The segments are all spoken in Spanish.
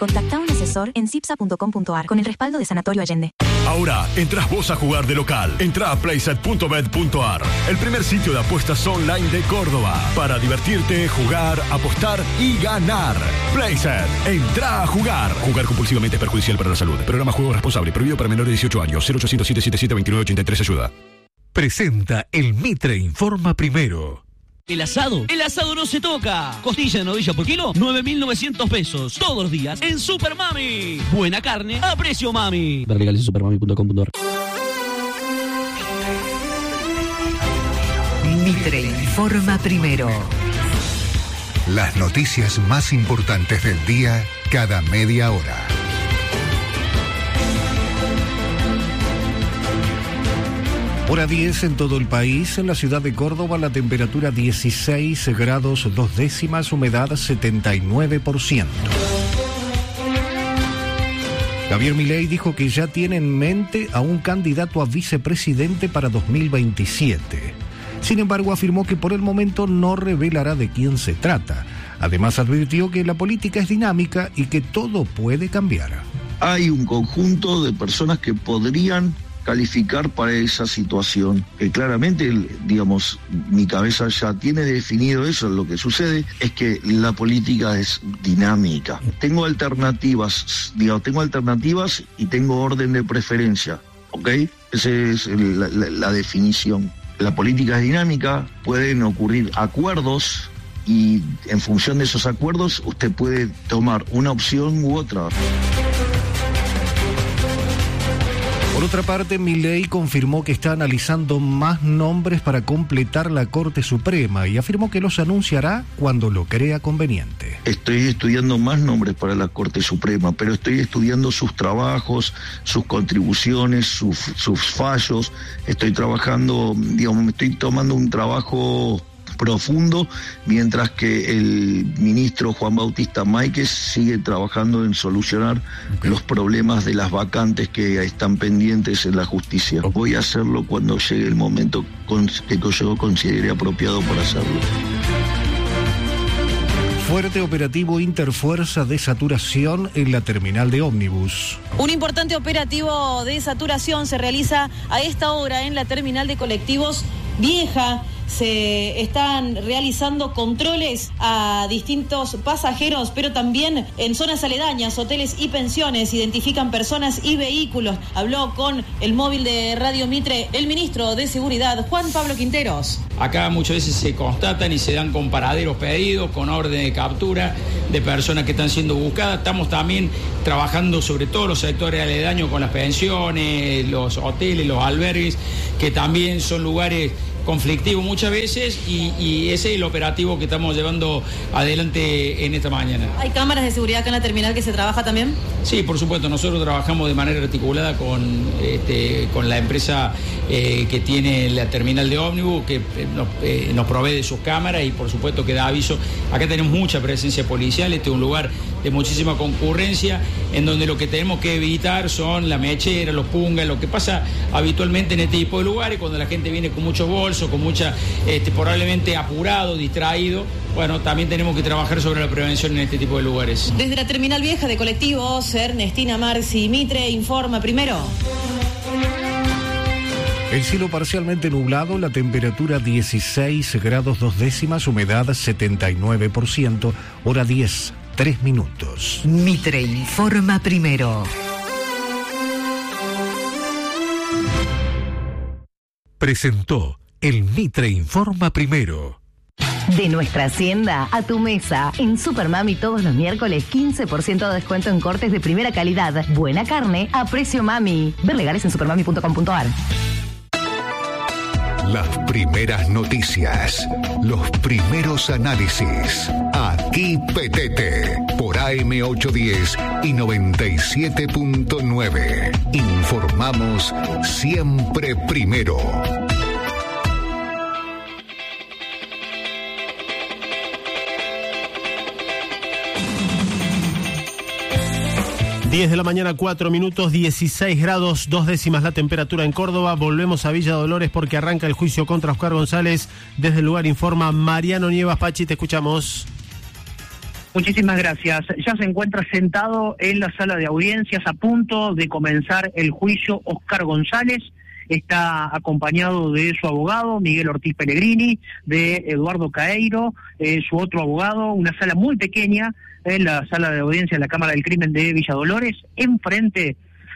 Contacta a un asesor en cipsa.com.ar con el respaldo de Sanatorio Allende. Ahora, entras vos a jugar de local. Entra a playset.bet.ar, el primer sitio de apuestas online de Córdoba. Para divertirte, jugar, apostar y ganar. Playset, entra a jugar. Jugar compulsivamente es perjudicial para la salud. Programa Juego Responsable, prohibido para menores de 18 años. 0800-777-2983, ayuda. Presenta el Mitre Informa Primero. El asado no se toca. Costilla de novilla por kilo, 9.900 pesos. Todos los días en Super Mami. Buena carne a precio mami. Ver legales en supermami.com.ar. Mitre Informa Primero. Las noticias más importantes del día cada media hora. Hora 10 en todo el país. En la ciudad de Córdoba la temperatura 16 grados 2 décimas, humedad 79%. Javier Milei dijo que ya tiene en mente a un candidato a vicepresidente para 2027. Sin embargo, afirmó que por el momento no revelará de quién se trata. Además, advirtió que la política es dinámica y que todo puede cambiar. Hay un conjunto de personas que podrían calificar para esa situación, que claramente, digamos, mi cabeza ya tiene definido eso. Lo que sucede es que la política es dinámica. Tengo alternativas y tengo orden de preferencia, ¿ok? Esa es la definición. La política es dinámica, pueden ocurrir acuerdos y en función de esos acuerdos usted puede tomar una opción u otra. Por otra parte, Milei confirmó que está analizando más nombres para completar la Corte Suprema y afirmó que los anunciará cuando lo crea conveniente. Estoy estudiando más nombres para la Corte Suprema, pero estoy estudiando sus trabajos, sus contribuciones, sus fallos. Estoy trabajando, digamos, me estoy tomando un trabajo profundo, mientras que el ministro Juan Bautista Máiquez sigue trabajando en solucionar los problemas de las vacantes que están pendientes en la justicia. Voy a hacerlo cuando llegue el momento que yo considere apropiado para hacerlo. Fuerte operativo interfuerza de saturación en la terminal de ómnibus. Un importante operativo de saturación se realiza a esta hora en la terminal de colectivos Vieja. Se están realizando controles a distintos pasajeros, pero también en zonas aledañas, hoteles y pensiones. Identifican personas y vehículos. Habló con el móvil de Radio Mitre el ministro de Seguridad, Juan Pablo Quinteros. Acá muchas veces se constatan y se dan con paraderos pedidos, con orden de captura de personas que están siendo buscadas. Estamos también trabajando sobre todo los sectores aledaños con las pensiones, los hoteles, los albergues, que también son lugares conflictivo muchas veces y ese es el operativo que estamos llevando adelante en esta mañana. ¿Hay cámaras de seguridad acá en la terminal que se trabaja también? Sí, por supuesto, nosotros trabajamos de manera articulada con la empresa que tiene la terminal de ómnibus, que nos provee de sus cámaras y por supuesto que da aviso. Acá tenemos mucha presencia policial, este es un lugar de muchísima concurrencia, en donde lo que tenemos que evitar son la mechera, los pungas, lo que pasa habitualmente en este tipo de lugares, cuando la gente viene con muchos bolsos, con mucha, probablemente apurado, distraído. Bueno, también tenemos que trabajar sobre la prevención en este tipo de lugares. Desde la terminal vieja de colectivos, Ernestina Marci, Mitre informa primero. El cielo parcialmente nublado, la temperatura 16 grados 2 décimas, humedad 79%, hora 10, 3 minutos. Mitre informa primero. Presentó el Mitre Informa Primero. De nuestra hacienda a tu mesa. En Super Mami todos los miércoles 15% de descuento en cortes de primera calidad. Buena carne a precio mami. Ver legales en supermami.com.ar. Las primeras noticias, los primeros análisis. Aquí Petete, por AM810 y 97.9. Informamos siempre primero. 10 de la mañana, 4 minutos, 16 grados 2 décimas la temperatura en Córdoba. Volvemos a Villa Dolores porque arranca el juicio contra Oscar González. Desde el lugar informa Mariano Nievas. Pachi, te escuchamos. Muchísimas gracias. Ya se encuentra sentado en la sala de audiencias a punto de comenzar el juicio Oscar González. Está acompañado de su abogado, Miguel Ortiz Pellegrini, de Eduardo Caeiro, su otro abogado, una sala muy pequeña en la sala de audiencia de la Cámara del Crimen de Villa Dolores. Enfrente,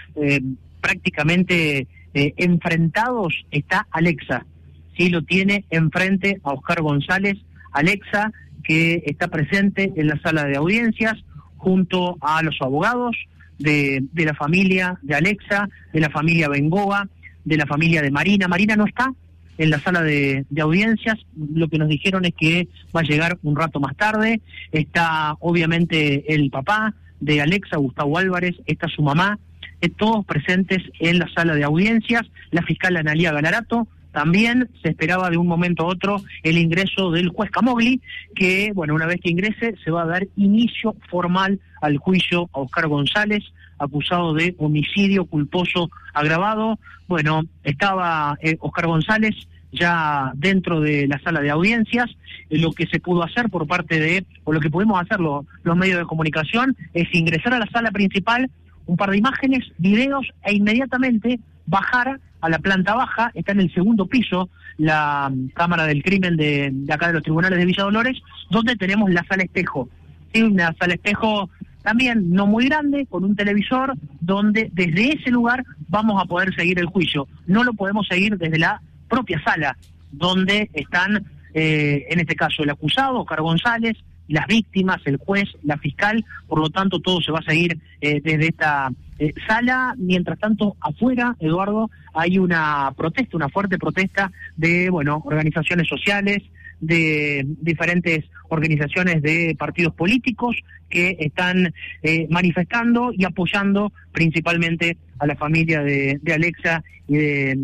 prácticamente enfrentados, está Alexa. Sí, lo tiene enfrente a Oscar González, Alexa, que está presente en la sala de audiencias junto a los abogados de la familia de Alexa, de la familia Bengoa, de la familia de Marina. Marina no está en la sala de audiencias, lo que nos dijeron es que va a llegar un rato más tarde. Está obviamente el papá de Alexa, Gustavo Álvarez, está su mamá, todos presentes en la sala de audiencias. La fiscal Analía Galarato. También se esperaba de un momento a otro el ingreso del juez Camogli, que, bueno, una vez que ingrese se va a dar inicio formal al juicio a Oscar González, acusado de homicidio culposo agravado. Bueno, estaba Oscar González ya dentro de la sala de audiencias. Lo que se pudo hacer por parte de, o lo que pudimos hacer los medios de comunicación, es ingresar a la sala principal, un par de imágenes, videos, e inmediatamente bajar a la planta baja. Está en el segundo piso la Cámara del Crimen de acá de los tribunales de Villa Dolores, donde tenemos la sala espejo. Sí, una sala espejo también no muy grande, con un televisor, donde desde ese lugar vamos a poder seguir el juicio. No lo podemos seguir desde la propia sala, donde están, en este caso, el acusado, Oscar González, las víctimas, el juez, la fiscal. Por lo tanto, todo se va a seguir desde esta sala. Mientras tanto, afuera, Eduardo, hay una protesta, una fuerte protesta de, bueno, organizaciones sociales, de diferentes organizaciones de partidos políticos que están manifestando y apoyando principalmente a la familia de Alexa y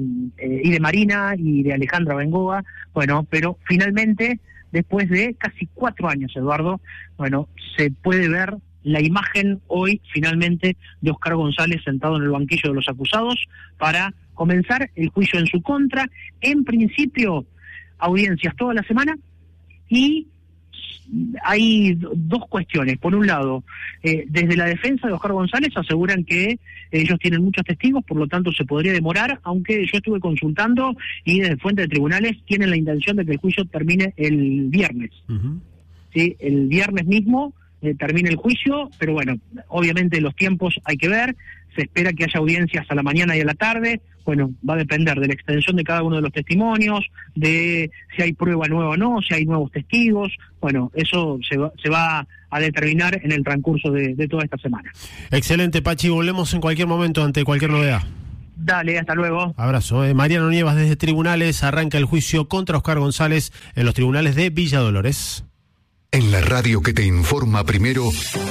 de Marina y de Alejandra Bengoa. Bueno, pero finalmente, después de casi 4 años, Eduardo, bueno, se puede ver la imagen hoy finalmente de Oscar González sentado en el banquillo de los acusados para comenzar el juicio en su contra. En principio, audiencias toda la semana, y hay dos cuestiones. Por un lado, desde la defensa de Oscar González aseguran que ellos tienen muchos testigos, por lo tanto se podría demorar, aunque yo estuve consultando y desde fuentes de tribunales tienen la intención de que el juicio termine el viernes. Sí, el viernes mismo termine el juicio, pero bueno, obviamente los tiempos hay que ver. Se espera que haya audiencias a la mañana y a la tarde. Bueno, va a depender de la extensión de cada uno de los testimonios, de si hay prueba nueva o no, si hay nuevos testigos. Bueno, eso se va a determinar en el transcurso de toda esta semana. Excelente, Pachi. Volvemos en cualquier momento ante cualquier novedad. Dale, hasta luego. Abrazo. Mariano Nievas desde Tribunales. Arranca el juicio contra Oscar González en los tribunales de Villa Dolores. En la radio que te informa primero,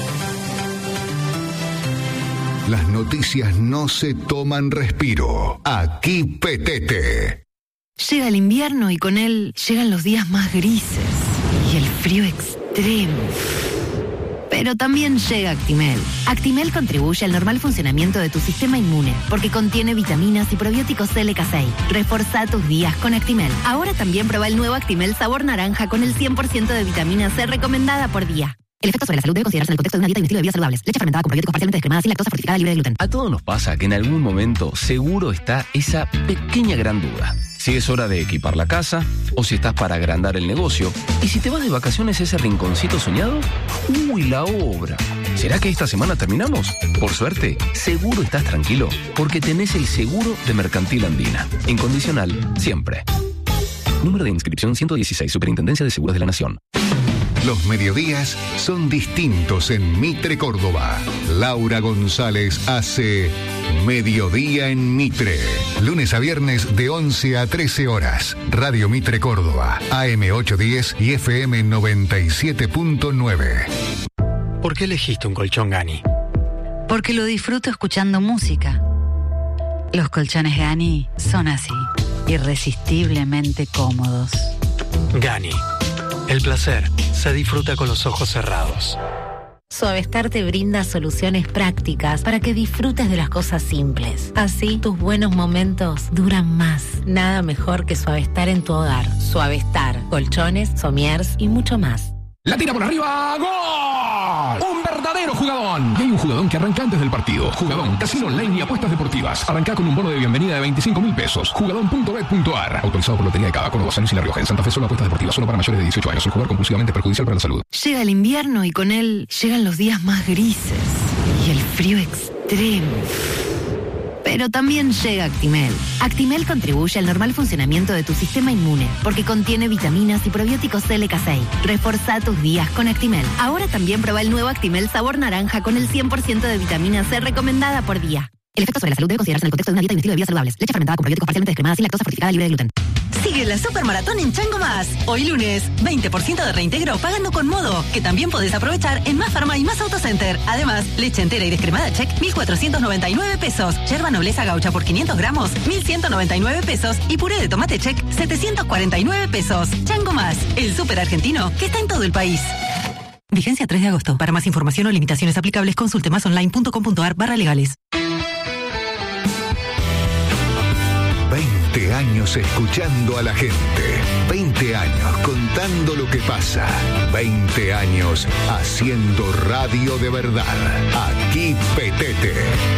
las noticias no se toman respiro. Aquí Petete. Llega el invierno y con él llegan los días más grises y el frío extremo. Pero también llega Actimel. Actimel contribuye al normal funcionamiento de tu sistema inmune porque contiene vitaminas y probióticos LK6. Reforza tus días con Actimel. Ahora también prueba el nuevo Actimel sabor naranja con el 100% de vitamina C recomendada por día. El efecto sobre la salud debe considerarse en el contexto de una dieta y un estilo de vida saludables. Leche fermentada con probióticos parcialmente descremada, sin lactosa, fortificada, libre de gluten. A todos nos pasa que en algún momento seguro está esa pequeña gran duda. Si es hora de equipar la casa, o si estás para agrandar el negocio, y si te vas de vacaciones a ese rinconcito soñado, ¡uy, la obra! ¿Será que esta semana terminamos? Por suerte, seguro estás tranquilo, porque tenés el seguro de Mercantil Andina. Incondicional, siempre. Número de inscripción 116, Superintendencia de Seguros de la Nación. Los mediodías son distintos en Mitre, Córdoba. Laura González hace Mediodía en Mitre. Lunes a viernes de 11 a 13 horas. Radio Mitre Córdoba, AM 810 y FM 97.9. ¿Por qué elegiste un colchón Gani? Porque lo disfruto escuchando música. Los colchones Gani son así, irresistiblemente cómodos. Gani. El placer se disfruta con los ojos cerrados. Suavestar te brinda soluciones prácticas para que disfrutes de las cosas simples. Así, tus buenos momentos duran más. Nada mejor que Suavestar en tu hogar. Suavestar, colchones, somiers y mucho más. La tira por arriba, ¡gol! Jugadón. Y hay un Jugadón que arranca antes del partido. Jugadón, casino online y apuestas deportivas. Arranca con un bono de bienvenida de 25.000 pesos. Jugadón.bet.ar. Autorizado por Lotería de Cava, Córdoba, San Luis y La Rioja. En Santa Fe solo apuestas deportivas, solo para mayores de 18 años. El jugador compulsivamente perjudicial para la salud. Llega el invierno y con él llegan los días más grises y el frío extremo. Pero también llega Actimel. Actimel contribuye al normal funcionamiento de tu sistema inmune porque contiene vitaminas y probióticos LK6. Reforza tus días con Actimel. Ahora también prueba el nuevo Actimel sabor naranja con el 100% de vitamina C recomendada por día. El efecto sobre la salud debe considerarse en el contexto de una dieta y un estilo de vida saludables. Leche fermentada con probióticos parcialmente descremada, sin lactosa, fortificada, libre de gluten. Sigue la Supermaratón en Chango Más. Hoy lunes, 20% de reintegro pagando con Modo, que también podés aprovechar en Más Farma y Más Autocenter. Además, leche entera y descremada Check, 1.499 pesos. Yerba Nobleza Gaucha por 500 gramos, 1.199 pesos. Y puré de tomate Check, 749 pesos. Chango Más, el súper argentino que está en todo el país. Vigencia 3 de agosto. Para más información o limitaciones aplicables, consulte masonline.com.ar/legales. 20 años escuchando a la gente. 20 años contando lo que pasa. 20 años haciendo radio de verdad. Aquí Petete.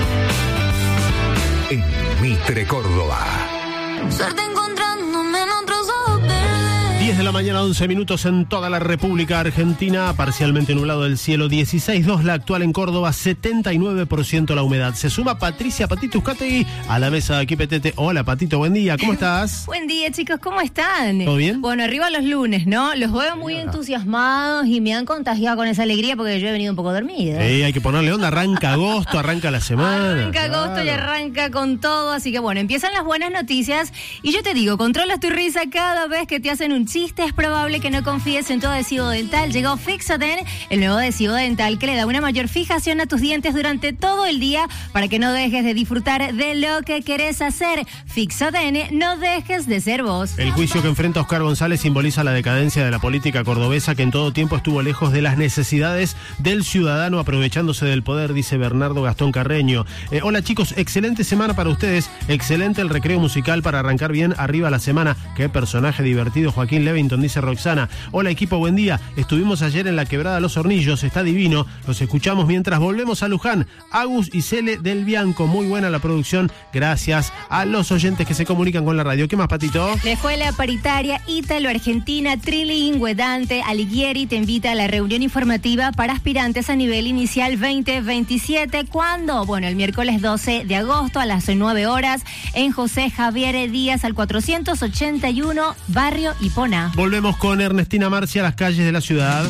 En Mitre, Córdoba. Suerte encontrándome en otros ojos verdes. 10 de la mañana, 11 minutos en toda la República Argentina, parcialmente nublado el cielo, 16.2 la actual en Córdoba, 79% la humedad. Se suma Patricia Patito Uzcategui a la mesa de aquí Petete. Hola Patito, buen día, ¿cómo estás? Buen día chicos, ¿cómo están? ¿Todo bien? Bueno, arriba los lunes, ¿no? Los veo muy entusiasmados y me han contagiado con esa alegría porque yo he venido un poco dormida. Sí, hay que ponerle onda, arranca agosto, arranca la semana. Arranca agosto y arranca con todo, así que bueno, empiezan las buenas noticias y yo te digo, controlas tu risa cada vez que te hacen un chiste, es probable que no confíes en tu adhesivo dental. Llegó Fixodent, el nuevo adhesivo dental que le da una mayor fijación a tus dientes durante todo el día para que no dejes de disfrutar de lo que querés hacer. Fixodent, no dejes de ser vos. El juicio que enfrenta Oscar González simboliza la decadencia de la política cordobesa que en todo tiempo estuvo lejos de las necesidades del ciudadano aprovechándose del poder, dice Bernardo Gastón Carreño. Hola chicos, excelente semana para ustedes, excelente el recreo musical para arrancar bien arriba la semana. Qué personaje divertido Joaquín Levington, dice Roxana. Hola equipo, buen día. Estuvimos ayer en la Quebrada Los Hornillos, está divino. Los escuchamos mientras volvemos a Luján. Agus y Cele del Bianco, muy buena la producción. Gracias a los oyentes que se comunican con la radio. ¿Qué más, Patito? La Escuela Paritaria Ítalo-Argentina Trilingüe Dante Alighieri te invita a la reunión informativa para aspirantes a nivel inicial 2027. ¿Cuándo? Bueno, el miércoles 12 de agosto a las 9 horas en José Javier Díaz al 481, Barrio Hipona. Volvemos con Ernestina Marcia a las calles de la ciudad.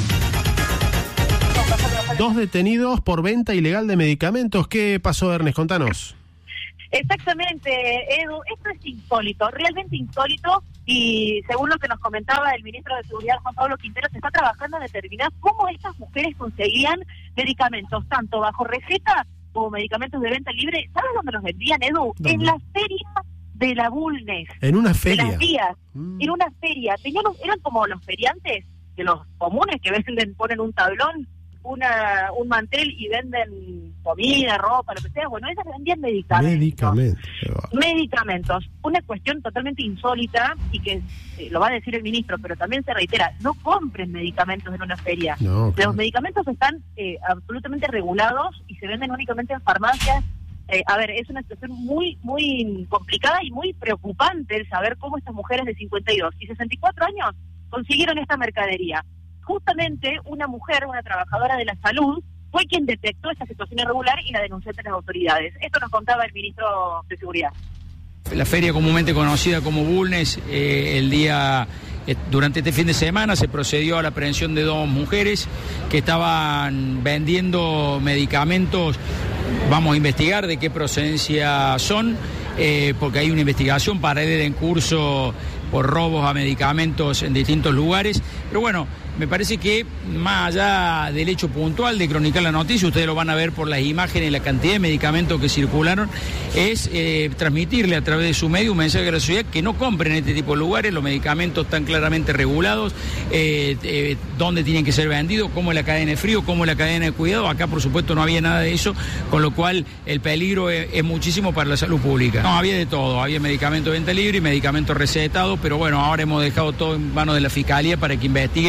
2 detenidos por venta ilegal de medicamentos. ¿Qué pasó, Ernest? Contanos. Exactamente, Edu, esto es insólito, realmente insólito, y según lo que nos comentaba el ministro de Seguridad, Juan Pablo Quintero, se está trabajando en determinar cómo estas mujeres conseguían medicamentos, tanto bajo receta como medicamentos de venta libre. ¿Sabes dónde los vendían, Edu? ¿Dónde? En la feria de la Bulnes. ¿En una feria? De las vías, en una feria. Eran como los feriantes, de los comunes que venden, ponen un tablón, un mantel y venden comida, ropa, lo que sea. Bueno, ellas vendían medicamentos. Una cuestión totalmente insólita y que lo va a decir el ministro, pero también se reitera, no compren medicamentos en una feria. No, claro. Los medicamentos están absolutamente regulados y se venden únicamente en farmacias. A ver, es una situación muy, muy complicada y muy preocupante el saber cómo estas mujeres de 52 y 64 años consiguieron esta mercadería. Justamente una mujer, una trabajadora de la salud, fue quien detectó esta situación irregular y la denunció ante las autoridades. Esto nos contaba el ministro de Seguridad. La feria comúnmente conocida como Bulnes, durante este fin de semana se procedió a la aprehensión de 2 mujeres que estaban vendiendo medicamentos. Vamos a investigar de qué procedencia son, porque hay una investigación paralela en curso por robos a medicamentos en distintos lugares. Pero bueno, me parece que más allá del hecho puntual de cronicar la noticia, ustedes lo van a ver por las imágenes y la cantidad de medicamentos que circularon, es transmitirle a través de su medio un mensaje a la sociedad que no compren en este tipo de lugares. Los medicamentos están claramente regulados, dónde tienen que ser vendidos, cómo es la cadena de frío, cómo es la cadena de cuidado. Acá por supuesto no había nada de eso, con lo cual el peligro es muchísimo para la salud pública. No, había de todo, había medicamentos de venta libre y medicamentos recetados, pero bueno, ahora hemos dejado todo en manos de la Fiscalía para que investigue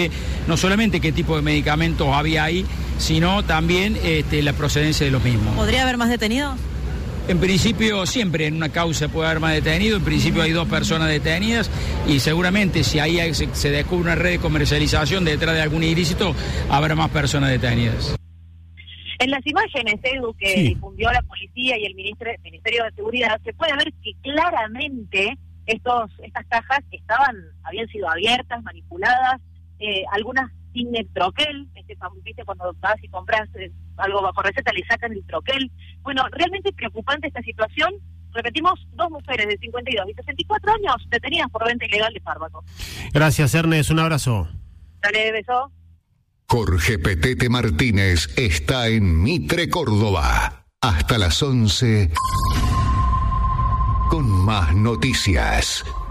no solamente qué tipo de medicamentos había ahí, sino también la procedencia de los mismos. ¿Podría haber más detenidos? En principio, siempre en una causa puede haber más detenidos. En principio hay 2 personas detenidas y seguramente si ahí se descubre una red de comercialización detrás de algún ilícito, habrá más personas detenidas. En las imágenes, Edu, que difundió la policía y el Ministerio de Seguridad, se puede ver que claramente estas cajas habían sido abiertas, manipuladas, algunas sin el troquel, ¿viste? Cuando vas y compras algo bajo receta le sacan el troquel. Bueno, realmente preocupante esta situación. Repetimos, 2 mujeres de 52 y 64 años detenidas por venta ilegal de fármacos. Gracias, Ernest, un abrazo. Dale, beso. Jorge Petete Martínez está en Mitre, Córdoba. Hasta las 11 con más noticias.